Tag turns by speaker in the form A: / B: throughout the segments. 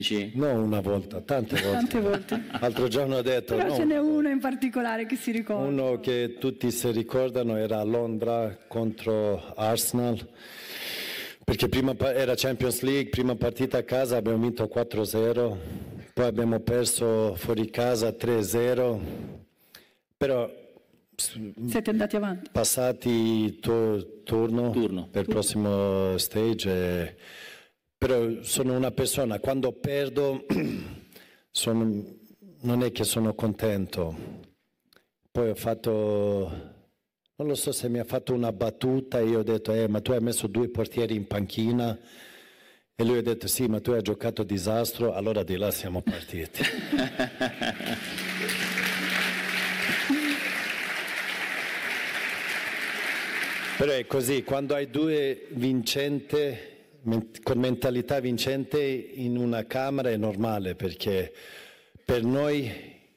A: No, una volta, tante volte.
B: Tante volte.
A: L'altro giorno ho detto...
B: Però
A: no,
B: ce n'è uno in particolare che si ricorda.
A: Uno che tutti si ricordano era a Londra contro Arsenal, perché prima era Champions League, prima partita a casa abbiamo vinto 4-0, poi abbiamo perso fuori casa 3-0, però...
B: Siete andati avanti.
A: Passati il turno per il prossimo stage, però sono una persona, quando perdo non è che sono contento. Poi ho fatto, non lo so se mi ha fatto una battuta e io ho detto, ma tu hai messo 2 portieri in panchina, e lui ha detto sì, ma tu hai giocato disastro, allora di là siamo partiti. Però è così, quando hai 2 vincenti, con mentalità vincente in una camera è normale, perché per noi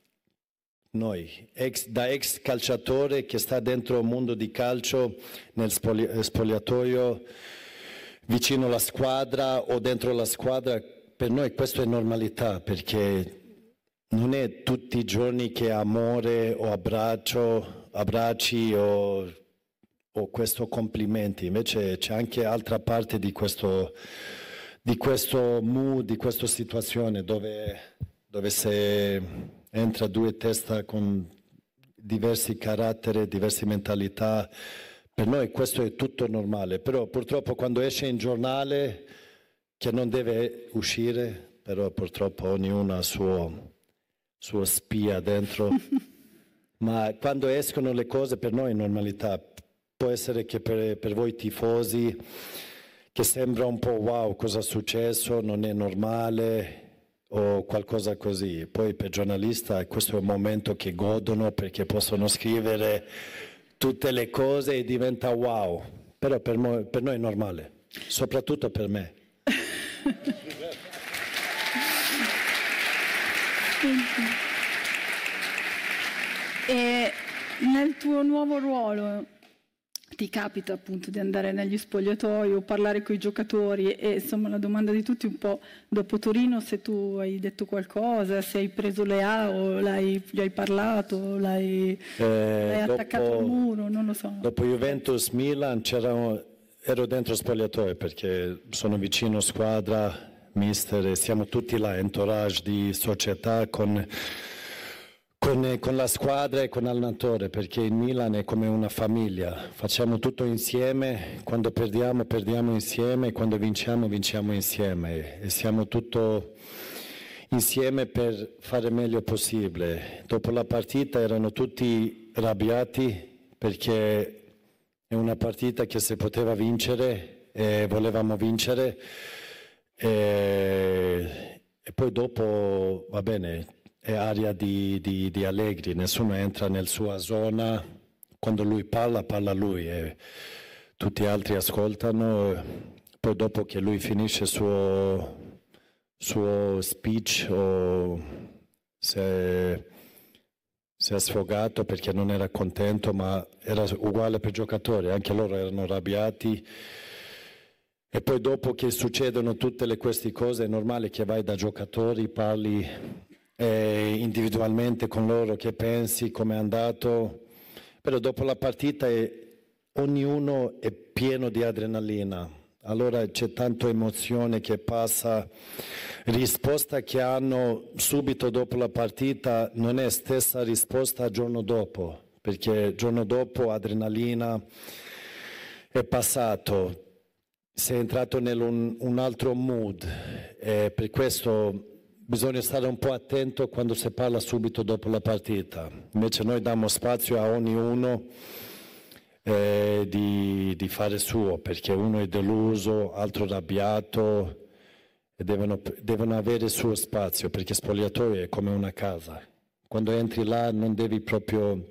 A: da ex calciatore che sta dentro un mondo di calcio, nel spogliatoio, vicino alla squadra o dentro la squadra, per noi questo è normalità, perché non è tutti i giorni che amore o abbracci o questo complimenti, invece c'è anche altra parte di questo mood, di questa situazione dove se entra 2 teste con diversi caratteri, diverse mentalità, per noi questo è tutto normale, però purtroppo quando esce in giornale, che non deve uscire, però purtroppo ognuno ha suo spia dentro, ma quando escono le cose per noi è normalità. Può essere che per voi tifosi che sembra un po' wow, cosa è successo, non è normale o qualcosa così. Poi per giornalisti questo è un momento che godono perché possono scrivere tutte le cose e diventa wow. Però per noi è normale, soprattutto per me.
B: E nel tuo nuovo ruolo ti capita appunto di andare negli spogliatoi o parlare con i giocatori e insomma la domanda di tutti un po' dopo Torino, se tu hai detto qualcosa, se hai preso Leao o gli hai parlato, l'hai attaccato al muro, non lo so.
A: Dopo Juventus-Milan ero dentro spogliatoio perché sono vicino squadra, mister, e siamo tutti là, entourage di società con la squadra e con l'allenatore, perché il Milan è come una famiglia, facciamo tutto insieme, quando perdiamo insieme, quando vinciamo insieme e siamo tutto insieme per fare meglio possibile. Dopo la partita erano tutti arrabbiati perché è una partita che si poteva vincere e volevamo vincere e poi dopo va bene. È aria di Allegri, nessuno entra nella sua zona, quando lui parla lui e tutti gli altri ascoltano, poi dopo che lui finisce il suo speech o si è sfogato perché non era contento, ma era uguale per i giocatori, anche loro erano arrabbiati. E poi dopo che succedono tutte queste cose è normale che vai da giocatori, parli individualmente con loro, che pensi, come è andato, però dopo la partita ognuno è pieno di adrenalina, allora c'è tanta emozione che passa, risposta che hanno subito dopo la partita non è stessa risposta il giorno dopo, perché il giorno dopo adrenalina è passato, sei entrato in un altro mood e per questo bisogna stare un po' attento quando si parla subito dopo la partita. Invece noi diamo spazio a ognuno di fare suo, perché uno è deluso, altro arrabbiato, e devono avere il suo spazio, perché spogliatoio è come una casa. Quando entri là non devi proprio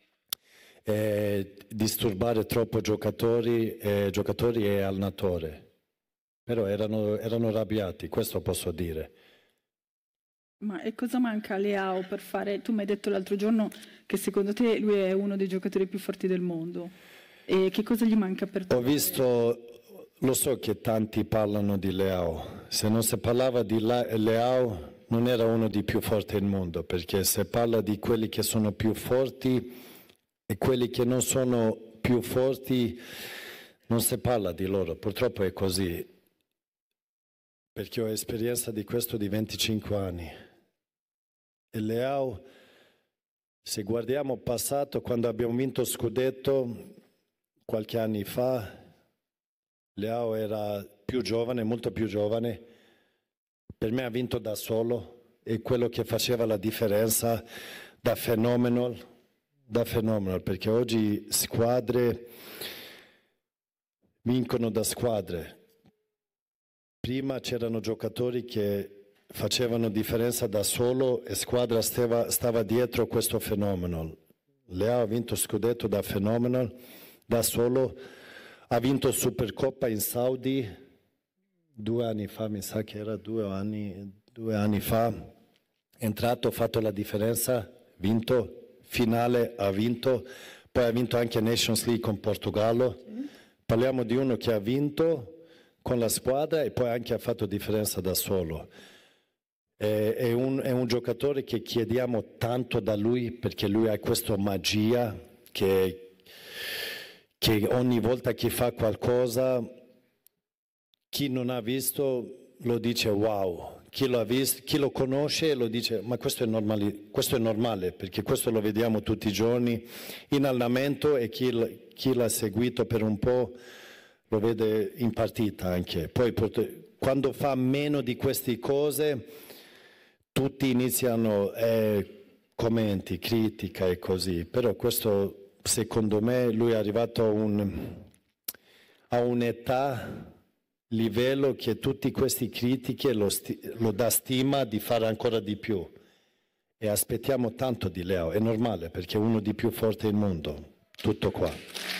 A: disturbare troppo giocatori e allenatore. Però erano arrabbiati, questo posso dire.
B: Ma e cosa manca a Leao per fare? Tu mi hai detto l'altro giorno che secondo te lui è uno dei giocatori più forti del mondo. E che cosa gli manca per te?
A: Ho visto lo so che tanti parlano di Leao. Se non si parlava di Leao non era uno dei più forti del mondo, perché se parla di quelli che sono più forti e quelli che non sono più forti non si parla di loro. Purtroppo è così, perché ho esperienza di questo di 25 anni. E Leao, se guardiamo il passato, quando abbiamo vinto Scudetto qualche anno fa, Leao era più giovane, molto più giovane. Per me ha vinto da solo, e quello che faceva la differenza da phenomenal, perché oggi squadre vincono da squadre. Prima c'erano giocatori che facevano differenza da solo e squadra stava dietro questo phenomenal. Leao ha vinto Scudetto da phenomenal, da solo, ha vinto Supercoppa in Saudi 2 anni fa, mi sa che era 2 anni fa, è entrato, ha fatto la differenza, vinto, finale ha vinto, poi ha vinto anche Nations League con Portogallo. Parliamo di uno che ha vinto con la squadra e poi anche ha fatto differenza da solo. È un giocatore che chiediamo tanto da lui, perché lui ha questa magia che ogni volta che fa qualcosa, chi non ha visto lo dice wow, chi lo ha visto, chi lo conosce lo dice ma questo è normale, perché questo lo vediamo tutti i giorni in allenamento, e chi l'ha seguito per un po' lo vede in partita anche. Poi quando fa meno di queste cose tutti iniziano commenti, critica e così, però questo secondo me lui è arrivato a un'età, livello, che tutti questi critiche lo dà stima di fare ancora di più, e aspettiamo tanto di Leao. È normale, perché è uno dei più forti del mondo. Tutto qua.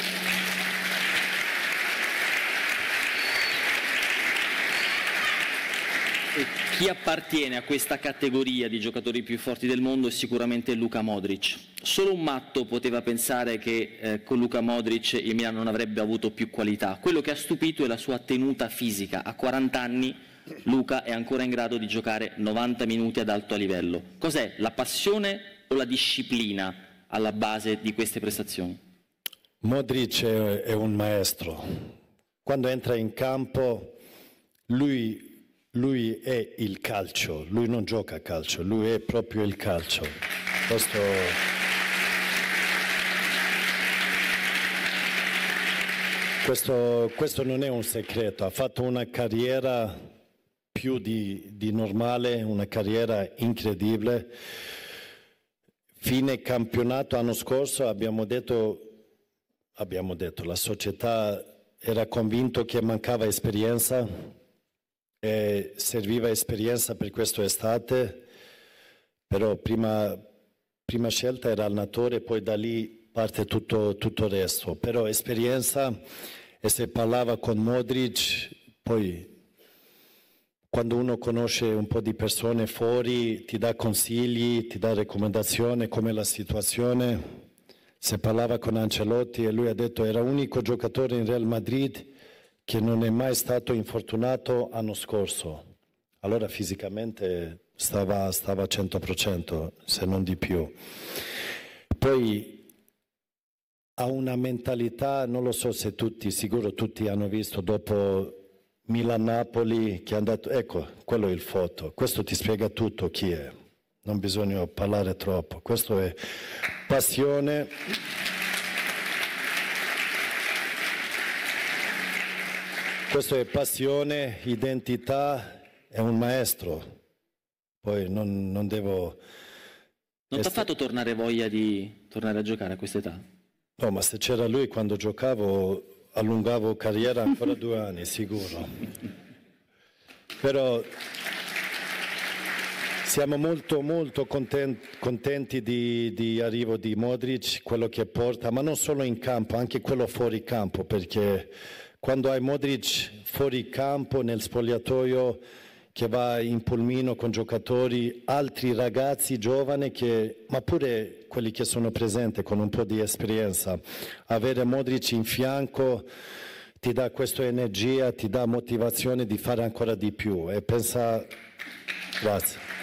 C: Chi appartiene a questa categoria di giocatori più forti del mondo è sicuramente Luka Modric. Solo un matto poteva pensare che con Luka Modric il Milan non avrebbe avuto più qualità. Quello che ha stupito è la sua tenuta fisica. A 40 anni Luka è ancora in grado di giocare 90 minuti ad alto livello. Cos'è? La passione o la disciplina alla base di queste prestazioni?
A: Modric è un maestro. Quando entra in campo lui è il calcio, lui non gioca a calcio, lui è proprio il calcio. Questo non è un segreto, ha fatto una carriera più di normale, una carriera incredibile. Fine campionato l'anno scorso abbiamo detto, la società era convinta che mancava esperienza, e serviva esperienza per questa estate, però prima scelta era allenatore, poi da lì parte tutto il resto. Però esperienza, e se parlava con Modric, poi quando uno conosce un po' di persone fuori ti dà consigli, ti dà raccomandazioni come la situazione. Se parlava con Ancelotti e lui ha detto era l'unico giocatore in Real Madrid che non è mai stato infortunato l'anno scorso. Allora fisicamente stava a 100%, se non di più. Poi ha una mentalità, non lo so se sicuro tutti hanno visto dopo Milan-Napoli, che è andato, ecco, quello è il foto. Questo ti spiega tutto chi è. Non bisogna parlare troppo. Questo è passione. Questo è passione, identità, è un maestro. Poi non devo...
C: Non ti ha fatto tornare voglia di tornare a giocare a quest'età?
A: No, ma se c'era lui quando giocavo, allungavo carriera ancora 2 anni, sicuro. Però siamo molto contenti di arrivo di Modric, quello che porta, ma non solo in campo, anche quello fuori campo, perché... Quando hai Modric fuori campo, nel spogliatoio, che va in pulmino con giocatori, altri ragazzi giovani, ma pure quelli che sono presenti con un po' di esperienza, avere Modric in fianco ti dà questa energia, ti dà motivazione di fare ancora di più e pensa... Grazie.